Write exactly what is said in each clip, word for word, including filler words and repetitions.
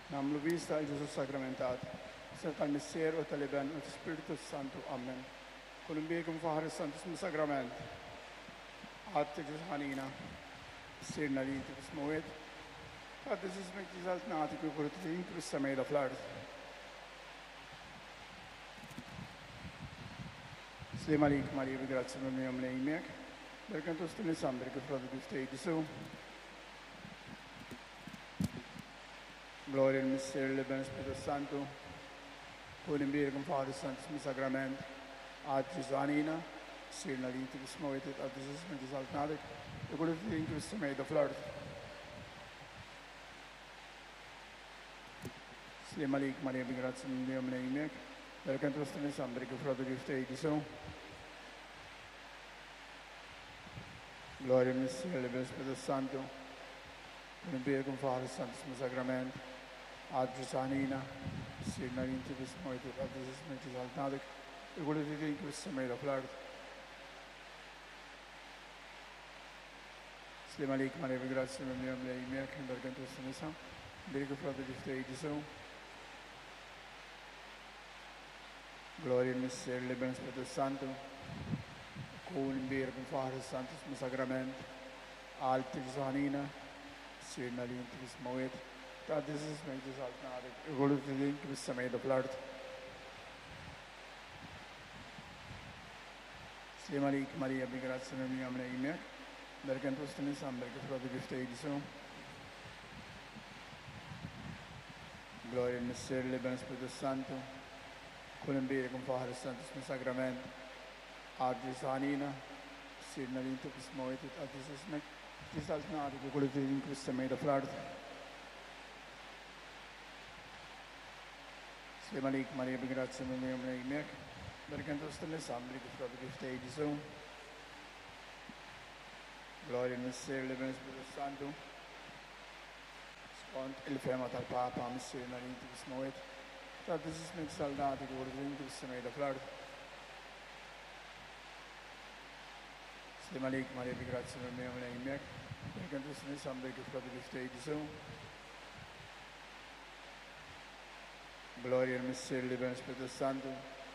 Namlu vista il Gesù sacramentato, senta il mistero tal-Iben u Spiritu Santu. Amen. Kulum biekum faħar il-Santu Sakrament. Għadti ġuħanina, sirna li jinti bismuwet. Għaddi zizmek ġizalt nati kwi kurti li jinti bis-samejda fl-ard. Slim għalik Marija bi grazzi minn jom lejmek. Berkan tusti nisambri kif radu biftej disu. Gloria al mistero del Spirito Santo, kun imbirikum faħar il-Santu Sakrament. Għaddi ġuħanina, sirna li jinti bismuwet. Għaddi zizmek ġizalt natik kwi kurti li jinti bis-samejda fl-ard. Slim għalik Marija bi grazzi minn jom lejmek. Berkan tusti nisambri kif radu biftej disu. Gloria al mistero del Spirito Santo, kun imbirikum faħar il-Santu Sakrament. Għadġu ġuħanina, sirna li jinti bismuwet. Għaddi zizmek ġizalt natik kwi kurti li jinti bis-samejda fl-ard. Slim għalik Marija bi grazzi minn jom lejmek. Berkan tusti nisam, biriku fradu ġiftej ġisu. Gloria al mistero del Spirito Santo, kun imbirikum faħar il-Santu Sakrament. Għaddi ġuħanina, sirna li jinti bismuwet. Għaddi zizmek ġizalt natik kwi kurti li jinti bis-samejda fl-ard. Slim għalik Marija bi grazzi minn jom lejmek. Berkan tusti nisam, berkan fradu ġiftej ġisu. Gloria al mistero del Spirito Santo, kun imbirikum faħar il-Santu Sakrament. Għaddi ġuħanina, sirna li jinti bismuwet. Għaddi zizmek ġizalt natik kwi kurti li jinti bis-samejda fl-ard. Slim għalik Marija bi grazzi minn jom lejmek. Berkan tusti nisam, berkan fradu ġiftej ġisu. Gloria al mistero del Spirito Santo, skont il-fema tal-Papa, missirna li jinti bismuwet. Għaddi zizmek saldati kwi kurti li jinti bis-samejda fl-ard. Slim għalik Marija bi grazzi minn jom lejmek. Berkan tusti nisam, berkan fradu ġiftej ġisu. Gloria al mistero del Spirito Santo,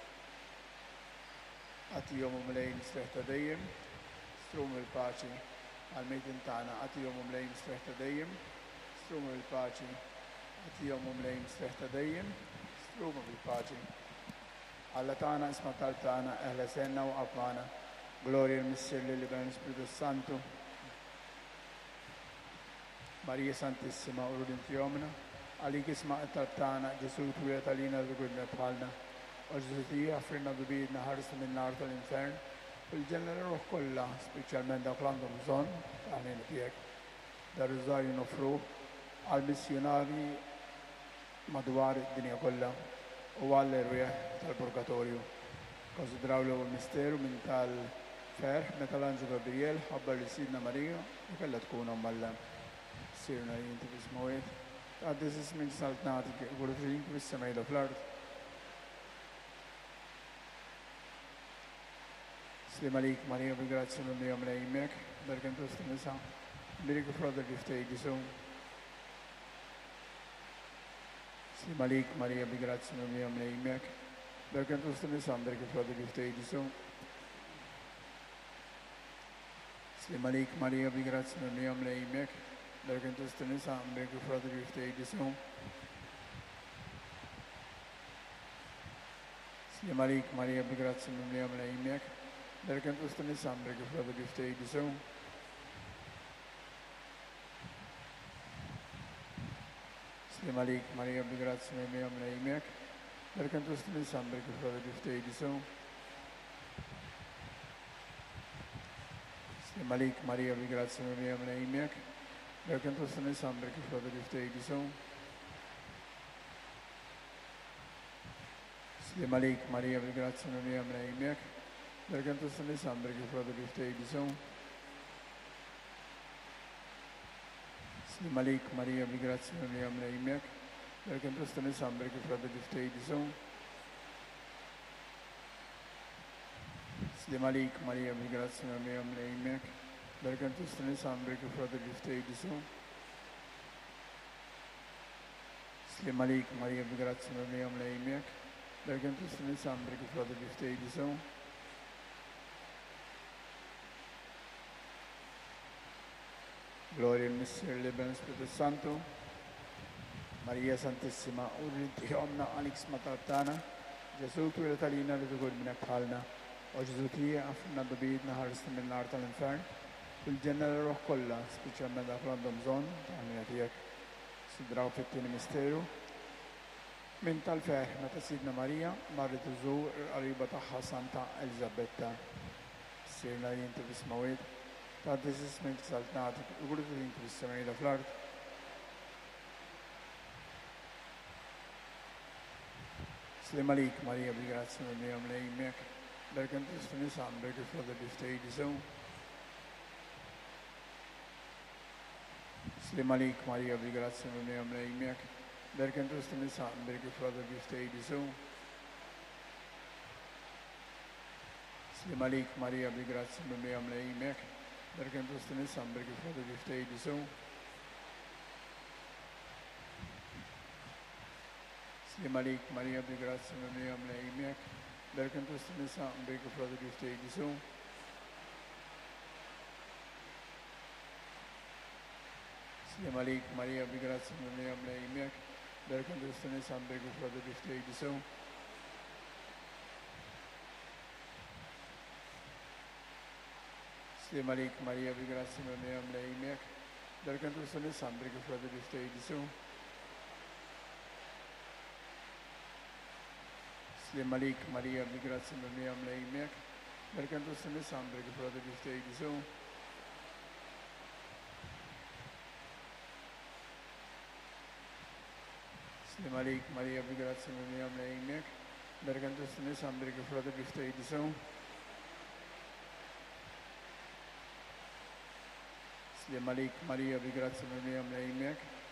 għatijom u mlejn streħta dejjem, strumu il-paċi għal-mejtin tana. Għatijom u mlejn streħta dejjem, strumu il-paċi. Għatijom u mlejn streħta dejjem, strumu il-paċi. Alla tana isma tal-tana, eħla senna u għafmana. Gloria al mistero del Spirito Santo, Marija Santissima, urudin tjomna. Għalik isma tal-tana, Ġesu tuja tal-lina l-gudna bħalna. U Ġesu tija għafrinna bibidna ħarsu minn nar tal-infern. Il-ġenna l-ruħ kolla, speċjalment dak l-għandhom bżon, għalin tijek. Dar iż-żar jinofru għal-missjonari madwar id-dinja kolla u għall-erwieħ tal-purgatorju. Konsidraw l-misteru minn tal-ferħ meta l-Anġu Gabriel ħabbar li sidna Marija u kella tkun omalla. Sirna li jinti bismuwet. Għaddi zizmek ġizalt natik kwi kurti li jinti bis-samejda fl-ard. Slim għalik Marija bi grazzi minn jom lejmek. Berkan tusti nisa, biriku fradu ġiftej ġisu. Slim għalik Marija bi grazzi minn jom lejmek. Berkan tusti nisa, biriku fradu ġiftej ġisu. Slim għalik Marija bi grazzi minn jom lejmek. Berkan tusti nisa, biriku fradu ġiftej ġisu. Slim għalik Marija bi grazzi minn jom lejmek. Berkan tusti nisa, biriku fradu ġiftej ġisu. Slim għalik Marija bi grazzi minn jom lejmek. Berkan tusti nisa, biriku fradu ġiftej ġisu. Slim għalik Marija bi grazzi minn jom lejmek. Berkan tusti nisa, biriku fradu ġiftej ġisu. Slim għalik Marija bi grazzi minn jom lejmek. Berkan tusti nisa, biriku fradu ġiftej ġisu. Slim għalik Marija bi grazzi minn jom lejmek. Berkan tusti nisa, biriku fradu ġiftej ġisu. Slim għalik Marija bi grazzi minn jom lejmek. Berkan tusti nisa, biriku fradu ġiftej ġisu. Slim Malik, Maria Grazia, Miriam Leimiak, Bergentus Nisambric, Brother Giftei Dizon. Gloria al Mister Lebens Spirito Santo, Maria Santissima, Urrit Omna Alex Matartana, Gesù tu la talina li tuqul minnek bħalna, u Gesù tija għafna dobidna ħarsna minn nar tal-infern, fil-ġenna l-ruħ kollha, speċjalment dak l-għandhom bżonn, tal-mina tiegħek sidraw fit-tieni misteru. Min tal-ferħ meta sidna Marija marret iżur qariba tagħha Santa Elisabetta. Sirna li inti bismawit, ta' disismin saltnati, u għurdu li inti bis-semajda fl-art. Slim Malik, Maria, bi grazzi Miriam Leimiak, Bergentus Nisambric, Brother Giftei Dizon. Slim Malik, Maria, bi grazzi Miriam Leimiak, Bergentus Nisambric, Brother Giftei Dizon. Slim Malik, Maria, bi grazzi Miriam Leimiak, Bergentus Nisambric, Brother Giftei Dizon. Slim Malik, Maria, bi grazzi Miriam Leimiak, Bergentus Nisambric, Brother Giftei Dizon. Slim Malik, Maria, bi grazzi Miriam Leimiak, Bergentus Nisambric, Brother Giftei Dizon. Slim Malik, Maria, bi grazzi Miriam Leimiak, Bergentus Nisambric, Brother Giftei Dizon. Slim Malik, Maria, bi grazzi Miriam Leimiak, Bergentus Nisambric, Brother Giftei Dizon. Slim Malik, Maria, bi grazzi Miriam Leimiak, Bergentus Nisambric, Brother Giftei Dizon. Slim Malik, Maria, bi grazzi Miriam Leimiak, Bergentus Nisambric, Brother Giftei Dizon. Slim Malik, Maria, bi grazzi Miriam Leimiak, Bergentus Nisambric, Brother Giftei Dizon. Slim Malik, Maria, bi grazzi Miriam Leimiak,